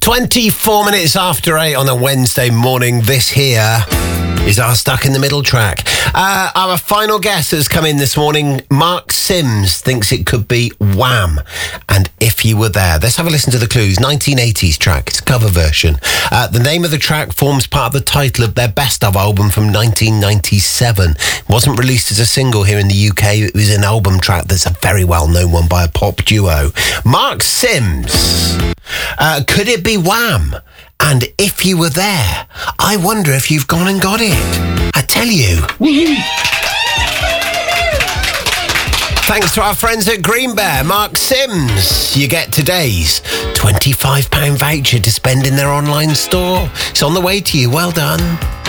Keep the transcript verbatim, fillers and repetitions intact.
twenty-four minutes after eight on a Wednesday morning. This here is our Stuck in the Middle track. Uh, our final guest has come in this morning. Mark Sims thinks it could be Wham! And If You Were There. Let's have a listen to the clues. nineteen eighties track. It's a cover version. Uh, the name of the track forms part of the title of their best of album from nineteen ninety-seven. It wasn't released as a single here in the U K. It was an album track that's a very well-known one by a pop duo. Mark Sims. Uh, could it be Wham! And If You Were There? I wonder if you've gone and got it. I tell you. Thanks to our friends at Green Bear, Mark Sims. You get today's twenty-five pound voucher to spend in their online store. It's on the way to you. Well done.